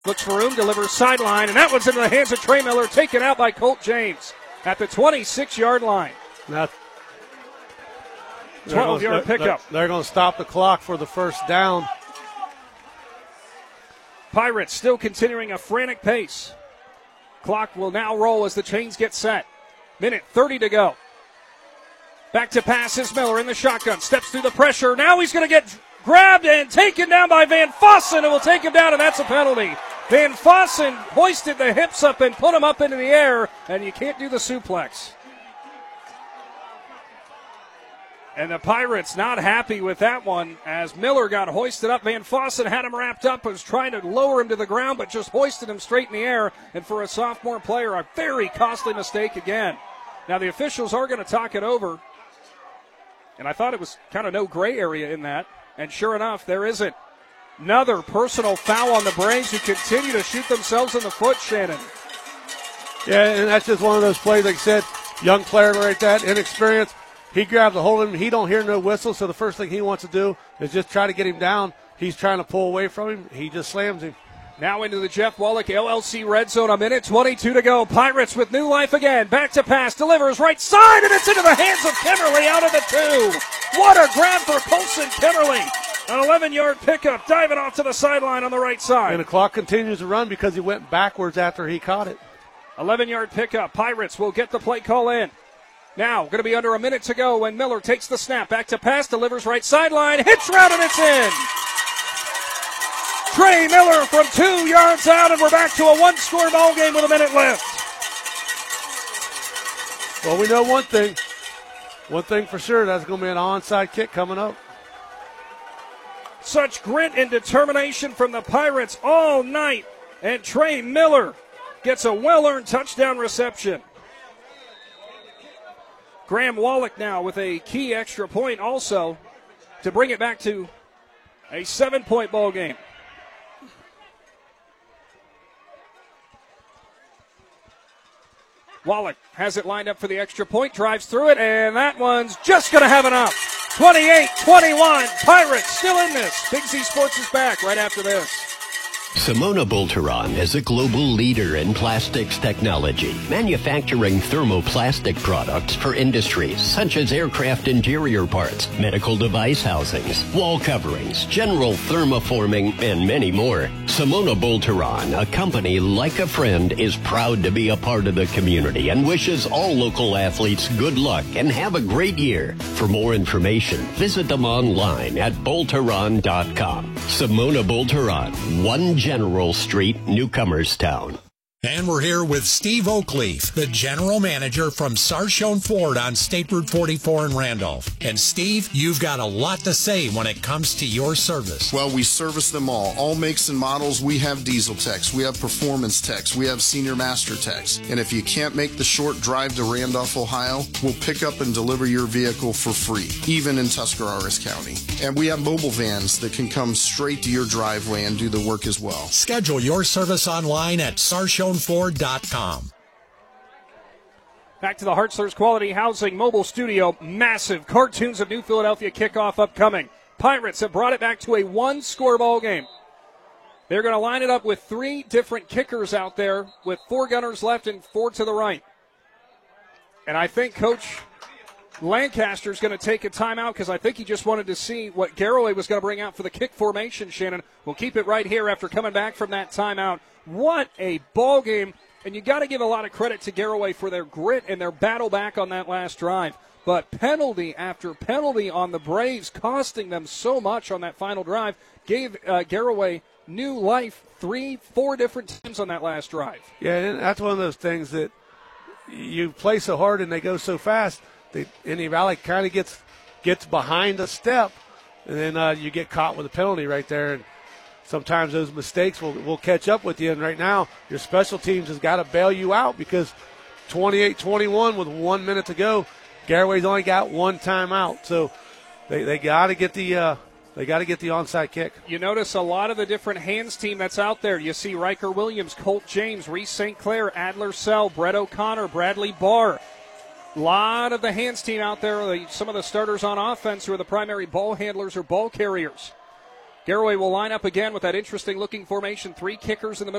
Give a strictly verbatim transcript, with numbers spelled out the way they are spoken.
Looks for room, delivers sideline, and that one's into the hands of Trey Miller, taken out by Colt James at the twenty-six-yard line. Now, twelve-yard pickup. They're, they're going to stop the clock for the first down. Pirates still continuing a frantic pace. Clock will now roll as the chains get set. Minute thirty to go. Back to pass is Miller in the shotgun. Steps through the pressure. Now he's going to get grabbed and taken down by Van Fossen, and will take him down, and that's a penalty. Van Fossen hoisted the hips up and put him up into the air, and you can't do the suplex. And the Pirates not happy with that one as Miller got hoisted up. Van Fossen had him wrapped up, was trying to lower him to the ground, but just hoisted him straight in the air. And for a sophomore player, a very costly mistake again. Now the officials are going to talk it over. And I thought it was kind of no gray area in that. And sure enough, there isn't. Another personal foul on the Braves, who continue to shoot themselves in the foot, Shannon. Yeah, and that's just one of those plays, like I said, young player like that, inexperienced. He grabs a hold of him. He don't hear no whistle, so the first thing he wants to do is just try to get him down. He's trying to pull away from him. He just slams him. Now into the Jeff Wallach L L C red zone. A minute twenty-two to go. Pirates with new life again. Back to pass. Delivers right side, and it's into the hands of Kimmerly out of the two. What a grab for Colson Kimmerly. An eleven-yard pickup, diving off to the sideline on the right side. And the clock continues to run because he went backwards after he caught it. eleven-yard pickup. Pirates will get the play call in. Now, going to be under a minute to go when Miller takes the snap. Back to pass, delivers right sideline, hitch route, and it's in. Trey Miller from two yards out, and we're back to a one-score ball game with a minute left. Well, we know one thing. One thing for sure, that's going to be an onside kick coming up. Such grit and determination from the Pirates all night, and Trey Miller gets a well-earned touchdown reception. Graham Wallach now with a key extra point also to bring it back to a seven-point ball game. Wallach has it lined up for the extra point, drives through it, and that one's just going to have enough. twenty-eight twenty-one, Pirates still in this. Big Z Sports is back right after this. Simona Bolteron is a global leader in plastics technology, manufacturing thermoplastic products for industries such as aircraft interior parts, medical device housings, wall coverings, general thermoforming, and many more. Simona Bolteron, a company like a friend, is proud to be a part of the community and wishes all local athletes good luck and have a great year. For more information, visit them online at bolteron dot com. Simona Bolteron, one General Street, Newcomerstown. And we're here with Steve Oakleaf, the general manager from Sarshone Ford on State Route forty-four in Randolph. And Steve, you've got a lot to say when it comes to your service. Well, we service them all. All makes and models. We have diesel techs. We have performance techs. We have senior master techs. And if you can't make the short drive to Randolph, Ohio, we'll pick up and deliver your vehicle for free, even in Tuscarawas County. And we have mobile vans that can come straight to your driveway and do the work as well. Schedule your service online at sarshone ford dot com. Back to the Hartzler's Quality Housing Mobile Studio. Massive Cartoons of New Philadelphia kickoff upcoming. Pirates have brought it back to a one-score ball game. They're going to line it up with three different kickers out there with four gunners left and four to the right. And I think Coach Lancaster's going to take a timeout because I think he just wanted to see what Garraway was going to bring out for the kick formation, Shannon. We'll keep it right here after coming back from that timeout. What a ball game. And you got to give a lot of credit to Garraway for their grit and their battle back on that last drive. But penalty after penalty on the Braves, costing them so much on that final drive, gave uh, Garraway new life three, four different times on that last drive. Yeah, and that's one of those things that you play so hard and they go so fast. The Indian Valley kind of gets gets behind a step, and then uh, you get caught with a penalty right there. And sometimes those mistakes will, will catch up with you. And right now, your special teams has got to bail you out because twenty-eight twenty-one with one minute to go, Garraway's only got one timeout. So they they got to get the uh, they got to get the onside kick. You notice a lot of the different hands team that's out there. You see Riker Williams, Colt James, Reese Saint Clair, Adler Sell, Brett O'Connor, Bradley Barr. A lot of the hands team out there, some of the starters on offense who are the primary ball handlers or ball carriers. Garaway will line up again with that interesting looking formation. Three kickers in the middle.